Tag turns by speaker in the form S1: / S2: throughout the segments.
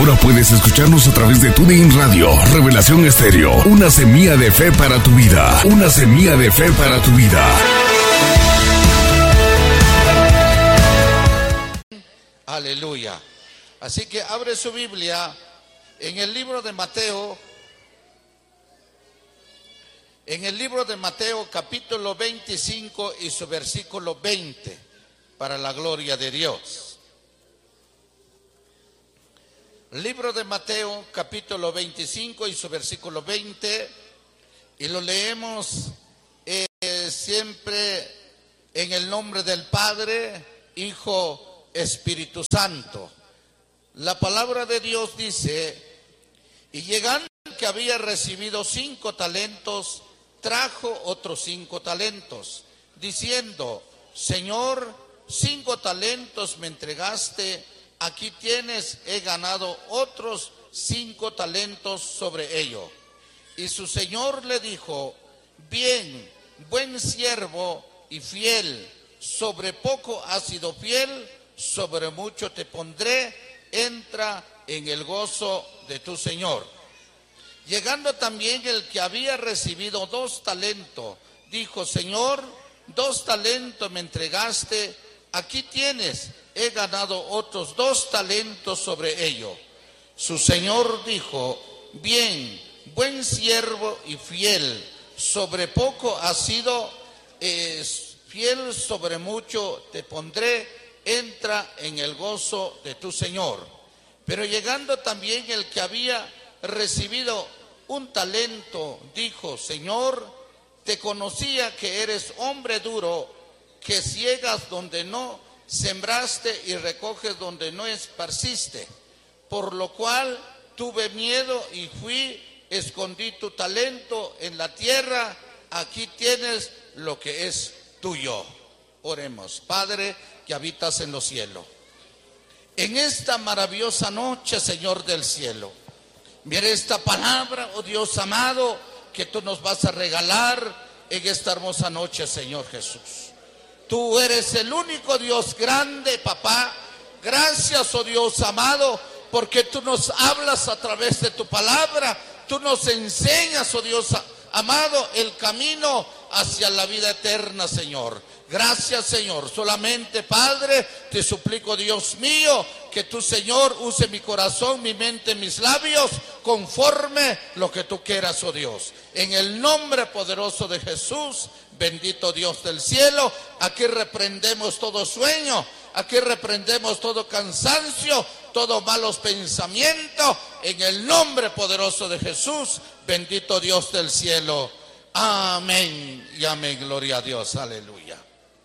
S1: Ahora puedes escucharnos a través de TuneIn Radio, Revelación Estéreo, una semilla de fe para tu vida, una semilla de fe para tu vida.
S2: Aleluya. Así que abre su Biblia en el libro de Mateo, capítulo 25 y su versículo 20, para la gloria de Dios. Libro de Mateo, capítulo 25 y su versículo 20, y lo leemos siempre en el nombre del Padre, Hijo, Espíritu Santo. La palabra de Dios dice: y llegando el que había recibido 5 talentos, trajo otros 5 talentos, diciendo: Señor, 5 talentos me entregaste, aquí tienes, he ganado otros 5 talentos sobre ello. Y su señor le dijo: bien, buen siervo y fiel, sobre poco has sido fiel, sobre mucho te pondré, entra en el gozo de tu señor. Llegando también el que había recibido 2 talentos, dijo: Señor, 2 talentos me entregaste, aquí tienes, he ganado otros 2 talentos sobre ello. Su señor dijo: bien, buen siervo y fiel, sobre poco has sido fiel, sobre mucho te pondré, entra en el gozo de tu señor. Pero llegando también el que había recibido 1 talento, dijo: Señor, te conocía que eres hombre duro, que ciegas donde no sembraste y recoges donde no esparciste, por lo cual tuve miedo y fui, escondí tu talento en la tierra, aquí tienes lo que es tuyo. Oremos. Padre que habitas en los cielos, en esta maravillosa noche, Señor del cielo, mire esta palabra, oh Dios amado, que tú nos vas a regalar en esta hermosa noche, Señor Jesús. Tú eres el único Dios grande, papá. Gracias, oh Dios amado, porque tú nos hablas a través de tu palabra. Tú nos enseñas, oh Dios amado, el camino hacia la vida eterna, Señor. Gracias, Señor. Solamente, Padre, te suplico, Dios mío, que tú, Señor, use mi corazón, mi mente, mis labios, conforme lo que tú quieras, oh Dios. En el nombre poderoso de Jesús, bendito Dios del cielo, aquí reprendemos todo sueño, aquí reprendemos todo cansancio, todos malos pensamientos, en el nombre poderoso de Jesús, bendito Dios del cielo. Amén y amén, gloria a Dios, aleluya.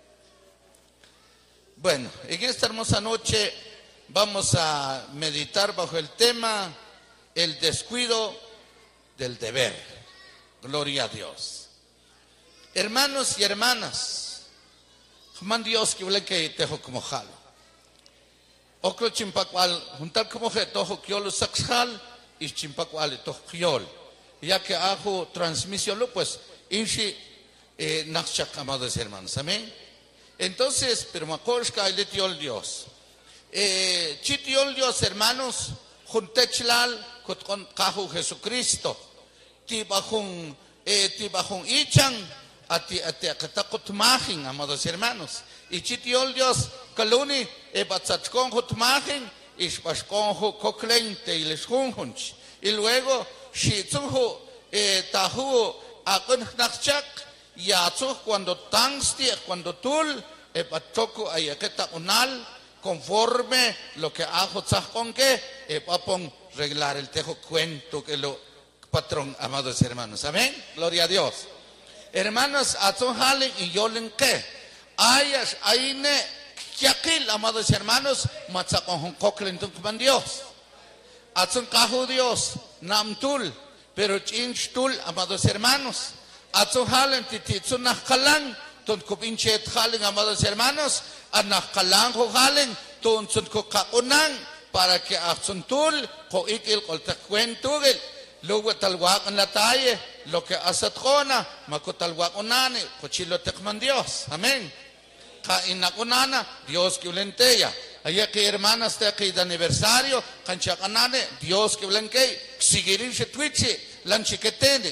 S2: Bueno, en esta hermosa noche vamos a meditar bajo el tema el descuido del deber. Gloria a Dios. Hermanos y hermanas, man Dios que huele que tejo como jalo. Oclo chimpacual, juntar como que tojo kiolo saxjal y chimpacual tojo kiol. Ya que hago transmisión, pues, inshi nachak, amados hermanos, amén. Entonces, pero macorshka el tiol Dios. Chitiol Dios, hermanos, juntechlal con cajo Jesucristo. Tibajun ichan, ati akatakot majin, amados hermanos. Y chitiol Dios, kaluni, batzachkon hot majin, ishbashkon koklente y les junhunch. Y luego, shitsunhu, tahu, akun nachak, yatsu cuando tangsti, cuando tul, epatoku ayaketa unal, conforme lo que hago con que papon reglar el tejo cuento que lo patrón, amados hermanos, amén, gloria a Dios. Hermanos, atun halen y yolen que ayas aine kiakil, amados hermanos, matzakon koklen tung Dios. Atun kahu Dios, namtul, pero chinchtul, amados hermanos. Atzuhalen tititsun nakalan, ton kupinchet halen, amados hermanos, anakalan ho halen, ton sun kukakunan, para que atsuntul, ko ikil kol takwentugil, luego talwakan la talle, lo que asatkona, makutalwakunane, kochilo tekman Dios, amén. Kainakunana, Dios que ulenteya, Allá que hermanas te que de aniversario, canchacanane, Dios que blanque, seguir se twitche, lanchiquetene,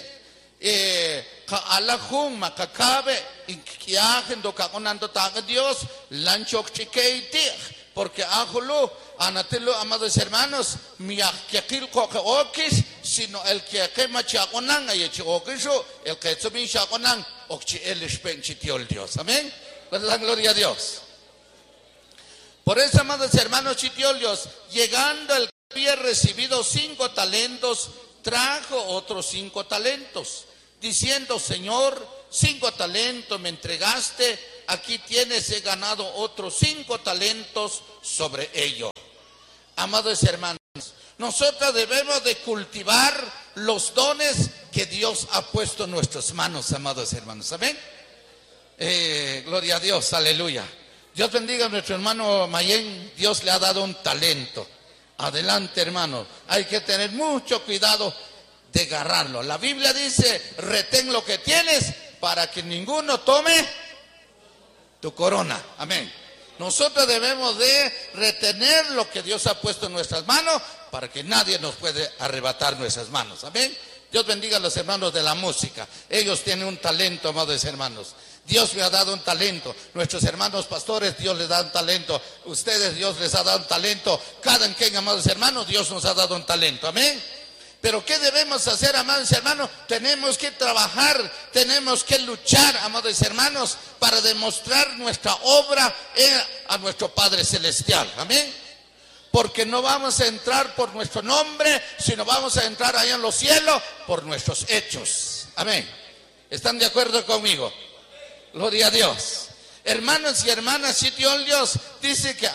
S2: alajum, macacabe, inquiajen do caconando taga Dios, lanchoc chiqueite, porque ajolo, anatelo, amados hermanos, mi aquil coque okis, sino el que quema chaconan, y chicoquiso, el que subin chaconan, okchi el espenchitiol Dios, amén, pues la gloria a Dios. Por eso, amados hermanos chitiolios, llegando el que había recibido 5 talentos, trajo otros 5 talentos, diciendo: Señor, 5 talentos me entregaste, aquí tienes, he ganado otros 5 talentos sobre ello. Amados hermanos, nosotros debemos de cultivar los dones que Dios ha puesto en nuestras manos, amados hermanos. ¿Amén? Gloria a Dios, aleluya. Dios bendiga a nuestro hermano Mayén. Dios le ha dado un talento. Adelante, hermano. Hay que tener mucho cuidado de agarrarlo. La Biblia dice: retén lo que tienes para que ninguno tome tu corona. Amén. Nosotros debemos de retener lo que Dios ha puesto en nuestras manos para que nadie nos puede arrebatar nuestras manos. Amén. Dios bendiga a los hermanos de la música. Ellos tienen un talento, amados hermanos. Dios le ha dado un talento. Nuestros hermanos pastores, Dios les da un talento. Ustedes, Dios les ha dado un talento. Cada quien, amados hermanos, Dios nos ha dado un talento. Amén. Pero ¿qué debemos hacer, amados hermanos? Tenemos que trabajar, tenemos que luchar, amados hermanos, para demostrar nuestra obra a nuestro Padre Celestial. Amén. Porque no vamos a entrar por nuestro nombre, sino vamos a entrar allá en los cielos por nuestros hechos. Amén. ¿Están de acuerdo conmigo? Gloria a Dios. Hermanos y hermanas, si Dios dice que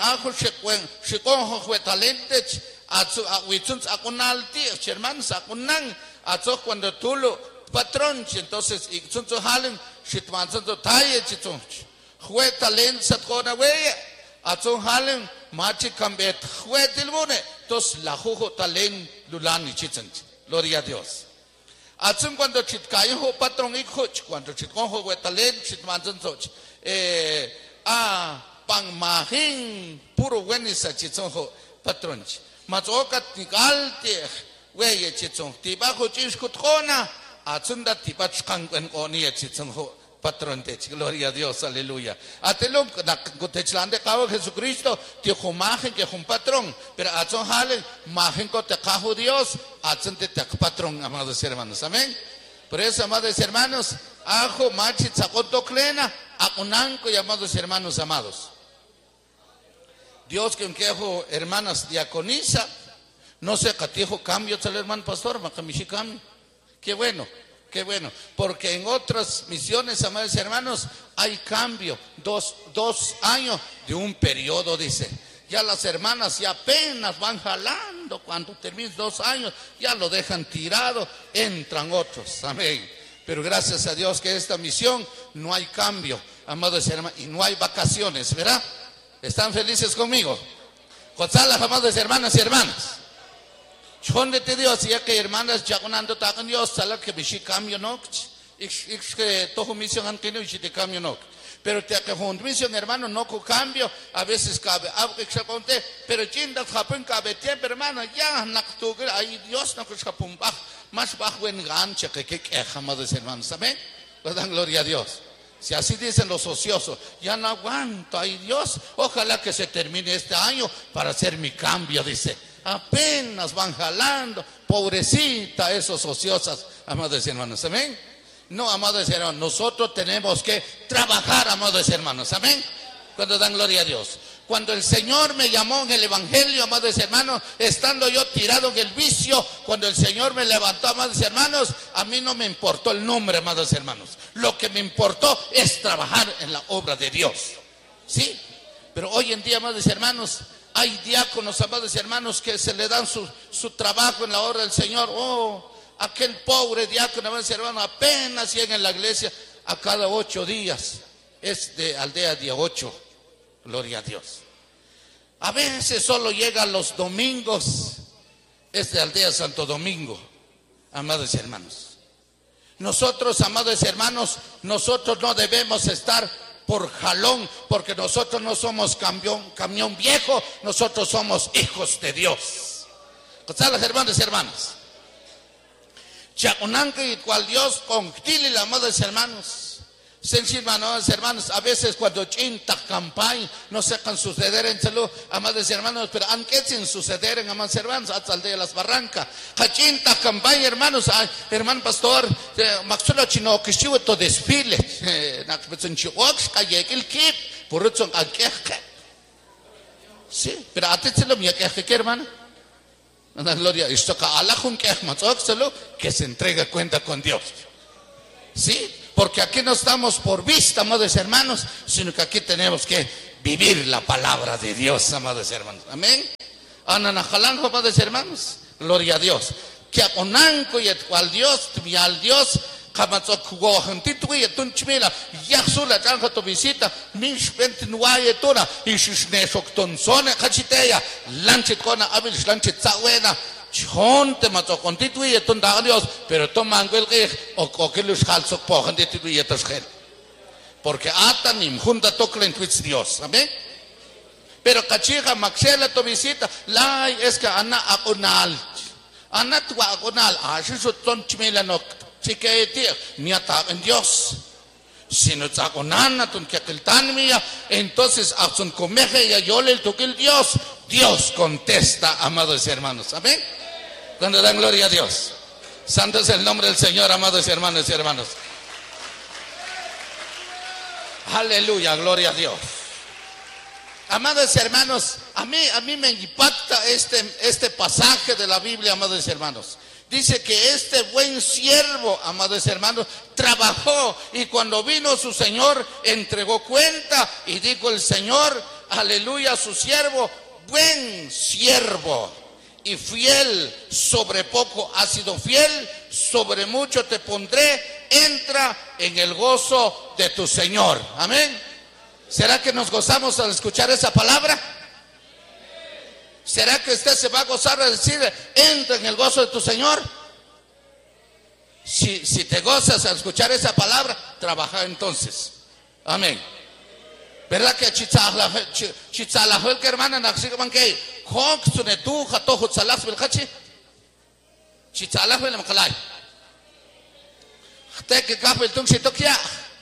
S2: cuando tú lo patrón, entonces gloria a Dios. Atzum cuando chitcayo ho patrón y coach, cuando chitconjo huetalen, chitmanzon soch, pangmahin, puro wenisa chitzonjo patrón. Mazoka tigalte, weye chitzon, tibajo chiskutona, atzunda tibachkan en onia chitzonjo patrón de gloria a Dios, aleluya. Atelum, kutechlande cabo Jesucristo, tijo magen que es un patrón, pero atzon halen, magen ko te cajo Dios, atzon te patrón, amados hermanos, amén. Por eso, amados hermanos, ajo machi tzakoto klena, akunanco y amados hermanos amados. Dios que un quejo hermanas diaconisa, no sé, catijo cambio, tal hermano pastor, macamishi cambio. Qué bueno. Qué bueno, porque en otras misiones, amados hermanos, hay cambio, dos años de un periodo, dice. Ya las hermanas ya apenas van jalando, cuando terminen 2 años, ya lo dejan tirado, entran otros, amén. Pero gracias a Dios que esta misión no hay cambio, amados hermanos, y no hay vacaciones, ¿verdad? ¿Están felices conmigo? Gozalas, amados hermanas y hermanas. Chonde te Dios, ya que hermanas ya conando tacan Dios, sala que bishi cambio no, que todo misión han tenido y te cambio no. Pero te que junto misión hermano no con cambio, a veces cabe, pero chinda japón cabe tiempo hermano, ya naktugal, ay Dios no que japón baj, más bajo en gancha que amados hermanos, ¿saben? Pues dan gloria a Dios. Si así dicen los ociosos, ya no aguanto, ay Dios, ojalá que se termine este año para hacer mi cambio, dice. Apenas van jalando, pobrecita esos ociosas, amados hermanos, amén. No, amados hermanos, nosotros tenemos que trabajar, amados hermanos, amén. Cuando dan gloria a Dios. Cuando el Señor me llamó en el Evangelio, amados hermanos, estando yo tirado en el vicio, cuando el Señor me levantó, amados hermanos, a mí no me importó el nombre, amados hermanos. Lo que me importó es trabajar en la obra de Dios. ¿Sí? Pero hoy en día, amados hermanos, hay diáconos, amados hermanos, que se le dan su trabajo en la obra del Señor. Oh, aquel pobre diácono, amados hermanos, apenas llega en la iglesia a cada 8 días. Es de aldea día 8. Gloria a Dios. A veces solo llega los domingos. Es de aldea Santo Domingo, amados hermanos. Nosotros, amados hermanos, nosotros no debemos estar por jalón, porque nosotros no somos camión viejo, nosotros somos hijos de Dios. ¿Sabes, hermanos y hermanas? Chaconanca y cual Dios con Tili, amados hermanos. Hermanos, hermanos, a veces cuando chinta campaña no se can suceder en salud, amados hermanos, pero aunque sin suceder en amados hermanos, hasta aldea las barrancas, chinta campaña, hermanos, hermano pastor, maxulo chino que chivo to desfile, nakbetsun chiox kayekil kip, porutson akeke. Sí, pero atétselo mi akeke, hermano. La gloria, esto que alajun que que se entregue cuenta con Dios. Sí. Porque aquí no estamos por vista, amados hermanos, sino que aquí tenemos que vivir la palabra de Dios, amados hermanos. Amén. Ananajalanjo, amados hermanos. Gloria a Dios. Que aconanco y al Dios, y al Dios, kamatzok gentito y tunchmila, yaxula chanja tu visita, mish ventinuaye tuna, y shishnesok tonsone, kachiteya, lanchit kona, abil, lanchit zawena. Chonte mato constituye tunda Dios, pero toman el o que los halsos pojan de tituye tosgel. Porque atanim junta toclen twits Dios, amén. Pero cachiga maxela to visita, la es que ana aconal. Ana tu aconal, así su tonchmela no chiquete, ni ata en Dios. Si no está con Ana, entonces a su comeje y a yo le toque el Dios. Dios contesta, amados hermanos, amén. Cuando dan gloria a Dios. Santo es el nombre del Señor, amados hermanos y hermanos. Aleluya, gloria a Dios. Amados hermanos, a mí me impacta este pasaje de la Biblia, amados hermanos. Dice que este buen siervo, amados hermanos, trabajó y cuando vino su Señor entregó cuenta y dijo el Señor, aleluya, a su siervo, buen siervo y fiel, sobre poco has sido fiel, sobre mucho te pondré, entra en el gozo de tu Señor. Amén. ¿Será que nos gozamos al escuchar esa palabra? ¿Será que usted se va a gozar al decir, entra en el gozo de tu Señor? Si te gozas al escuchar esa palabra, trabaja entonces. Amén. ¿Verdad que chitzalajol que hermana naxigaman que hok sunetu jato hutzalas belhachi? Chitzalajol makalay. Te que capo el tung sitokia.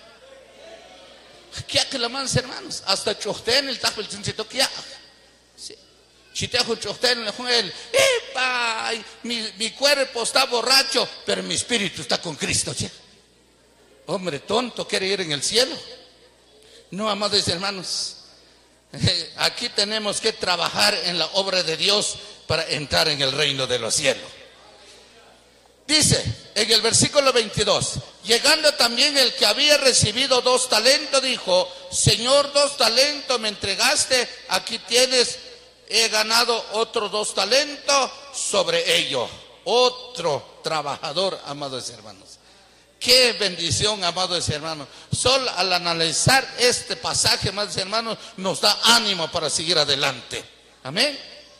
S2: ¿Qué que la manos hermanos? Hasta chochten el tapo el tung sitokia. Si te hago chochten el ¡epa! Mi cuerpo está borracho, pero mi espíritu está con Cristo. ¿Sí? Hombre tonto, quiere ir en el cielo. No, amados hermanos, aquí tenemos que trabajar en la obra de Dios para entrar en el reino de los cielos. Dice en el versículo 22, llegando también el que había recibido 2 talentos, dijo, Señor, 2 talentos me entregaste, aquí tienes, he ganado otros 2 talentos sobre ello. Otro trabajador, amados hermanos. Qué bendición, amados hermanos. Solo al analizar este pasaje, amados hermanos, nos da ánimo para seguir adelante. Amén.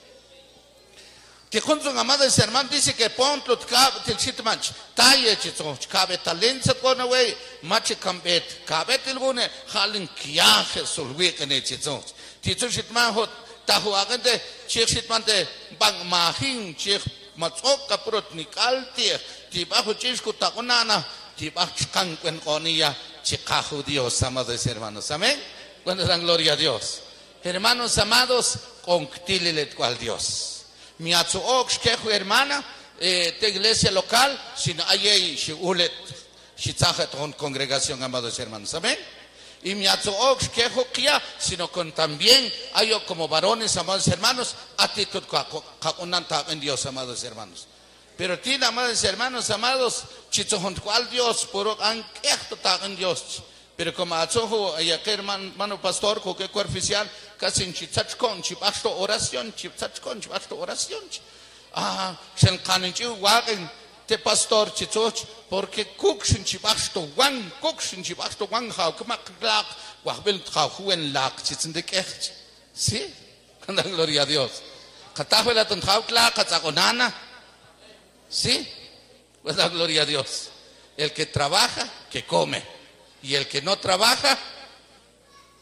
S2: Que con sus amados hermanos dice que ponto til chitmanch taye chito cabe talento con away mache cambet cabe tilgune halin kiaje sulwi kene chito chito chitman hot tahu agente chitmante bang mahin chik matsok kaprot nikalti tibajo chisku takunana tibach kankwen konia chikahu Dios, amados hermanos. Amén. Cuando dan gloria a Dios. Hermanos amados, conctílilet cual Dios. Mi atsuok shkehu hermana de iglesia local, sino ayei shiulet shitzajet con congregación, amados hermanos. Amén. Y mi atsuok shkehu kia, sino con también hay como varones, amados hermanos, actitud kakunanta en Dios, amados hermanos. Pero tiene, amados hermanos, amados, chichohon cual Dios, por anquesto en Dios. Pero como atsojo, que hermano pastor, que oficial, casi en chichachkon, chipasto oración, chichachkon, chipasto oración. Sen caninchi wagen te pastor chichoch, porque kukshin chipasto wang, hau, kemaklak, wahbel hauwen lak, chitzendekech. Sí, con la gloria a Dios. Katafelatun hauklak, katzagonana. Sí, pues la gloria a Dios. El que trabaja, que come. Y el que no trabaja,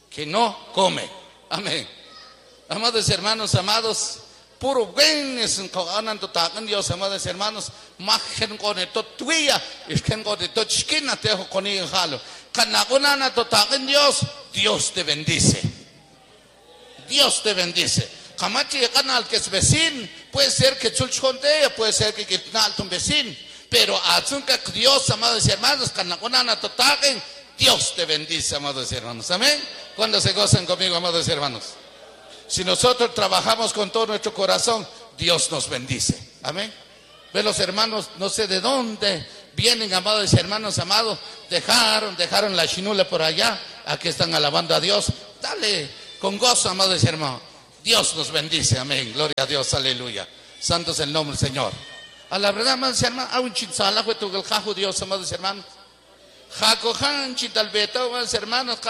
S2: que no come. Amén. Amados hermanos, amados, puro buen es un Dios, amados hermanos, machen con esto tuya, es que con esto chiquina te dejo con el jalo. Canagonana total Dios, Dios te bendice. Dios te bendice. Camachi de canal que es vecino, puede ser que chulchonte, puede ser que quitnal tu vecino, pero azunca Dios, amados hermanos, canagonana total, Dios te bendice, amados hermanos. Amén. Cuando se gozan conmigo, amados hermanos. Si nosotros trabajamos con todo nuestro corazón, Dios nos bendice. Amén. Ve, los hermanos, no sé de dónde vienen, amados hermanos, amados. Dejaron la chinula por allá. Aquí están alabando a Dios. Dale con gozo, amados hermanos. Dios nos bendice. Amén. Gloria a Dios. Aleluya. Santo es el nombre del Señor. A la verdad, amados hermanos, a un chinzala fue tu el Dios, amados hermanos. Jacojan chitalbeta, hermanos,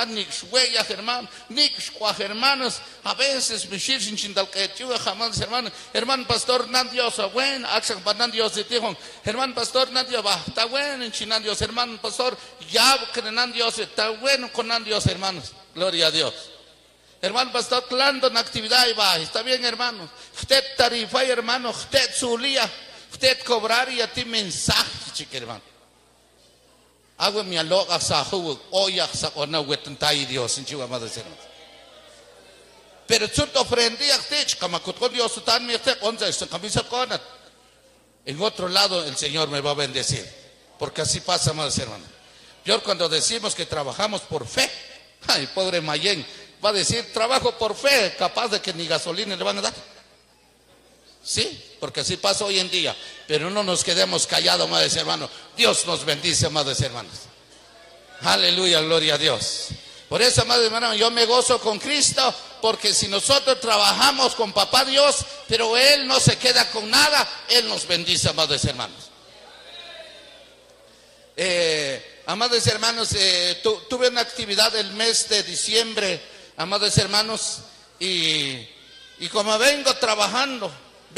S2: hermanos, a veces me sin chintalquetiu, jamás hermanos, hermano pastor Nandios, buen, axan Banandios de Tijón, hermano pastor Nandios, está bueno en Chinandios, hermano pastor, ya que Nandios, está bueno con Nandios, hermanos, gloria a Dios. Hermano pastor, clando en actividad y va, está bien, hermanos, usted tarifa, hermano, usted zulía, usted cobrar y a ti mensaje, chique, hermano. Hago mi aloga sahu oya sakona wetuntai Dios en Chihuahua, amados hermanos. Pero tú te ofrendí a ti, como con Dios tan mi usted onza esta camisa conat. En otro lado el Señor me va a bendecir, porque así pasa, amados hermanos. Yo cuando decimos que trabajamos por fe, ay, pobre Mayen, va a decir trabajo por fe, capaz de que ni gasolina le van a dar. Sí, porque así pasa hoy en día. Pero no nos quedemos callados, amados hermanos. Dios nos bendice, amados hermanos. Aleluya, gloria a Dios. Por eso, amados hermanos, yo me gozo con Cristo, porque si nosotros trabajamos con Papá Dios, pero Él no se queda con nada, Él nos bendice, amados hermanos. Amados hermanos, tuve una actividad el mes de diciembre, amados hermanos, y como vengo trabajando,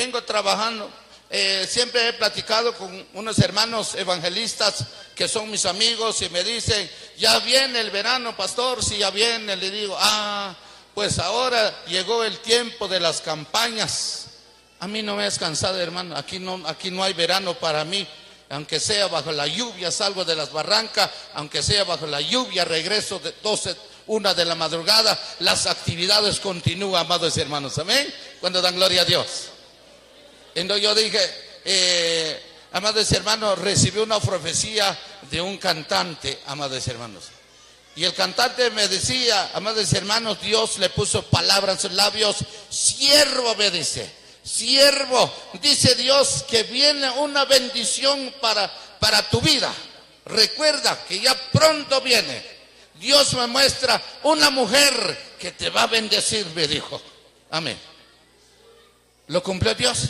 S2: siempre he platicado con unos hermanos evangelistas que son mis amigos y me dicen, ya viene el verano, pastor. Si ya viene, le digo, pues ahora llegó el tiempo de las campañas. A mí no me has cansado, hermano, aquí no hay verano para mí. Aunque sea bajo la lluvia, salgo de las barrancas, aunque sea bajo la lluvia, regreso de 1 de la madrugada, las actividades continúan, amados hermanos. Amén. Cuando dan gloria a Dios. Entonces yo dije, amados hermanos, recibí una profecía de un cantante, amados hermanos. Y el cantante me decía, amados hermanos, Dios le puso palabras en sus labios. Siervo, me dice, siervo, dice Dios que viene una bendición para tu vida. Recuerda que ya pronto viene. Dios me muestra una mujer que te va a bendecir, me dijo. Amén. ¿Lo cumplió Dios?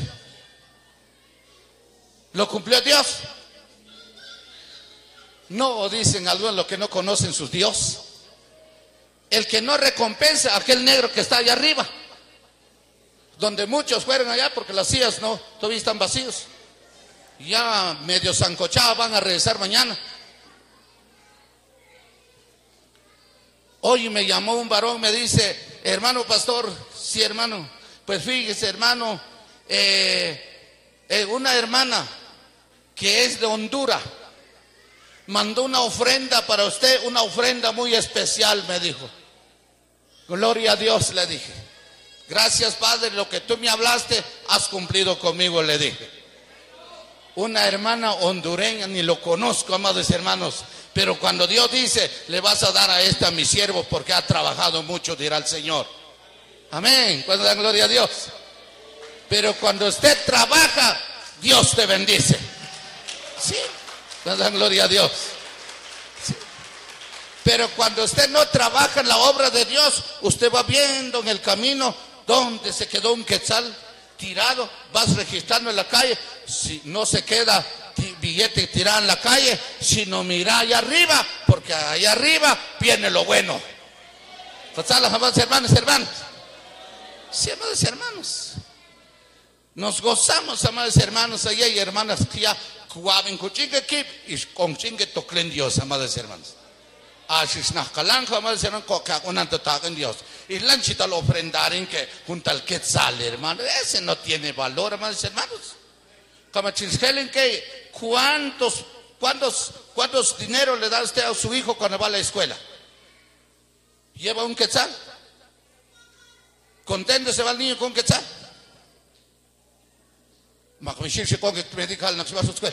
S2: ¿Lo cumplió Dios? No, dicen algunos los que no conocen su Dios. El que no recompensa a aquel negro que está allá arriba, donde muchos fueron allá porque las sillas no, todavía están vacíos. Ya medio zancochados, van a regresar mañana. Hoy me llamó un varón, me dice, hermano pastor, sí hermano, pues fíjese hermano, una hermana que es de Honduras mandó una ofrenda para usted, una ofrenda muy especial, me dijo. Gloria a Dios, le dije. Gracias, Padre, lo que tú me hablaste, has cumplido conmigo, le dije. Una hermana hondureña, ni lo conozco, amados hermanos, pero cuando Dios dice, le vas a dar a esta a mi siervo porque ha trabajado mucho, dirá el Señor. Amén, cuando dan gloria a Dios. Pero cuando usted trabaja, Dios te bendice. Sí, cuando dan gloria a Dios. Sí. Pero cuando usted no trabaja en la obra de Dios, usted va viendo en el camino donde se quedó un quetzal tirado, vas registrando en la calle, si no se queda billete tirado en la calle, sino mira allá arriba, porque allá arriba viene lo bueno. Amados hermanos, sí, amados hermanos, nos gozamos, amados hermanos, allá hay hermanas que ya jugaban con chingue y con chingue toclen Dios, amados hermanos. Dios. Y lanchita lo ofrendaron que junto al quetzal, hermano. Ese no tiene valor, hermanos. ¿Cuántos dinero le da usted a su hijo cuando va a la escuela? ¿Lleva un quetzal? ¿Contento se va el niño con un quetzal? Medical no se va a su escuela.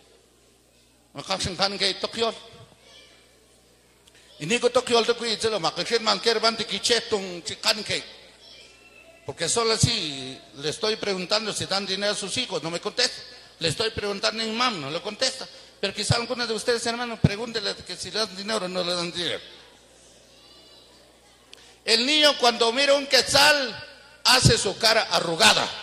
S2: Y ni tokiol te cuide lo más que man quiere van te quichetung chicanque. Porque solo así le estoy preguntando si dan dinero a sus hijos, no me contesta. Le estoy preguntando en mam, no le contesta. Pero quizá algunos de ustedes, hermanos, pregúntenle que si le dan dinero o no le dan dinero. El niño cuando mira un quetzal hace su cara arrugada.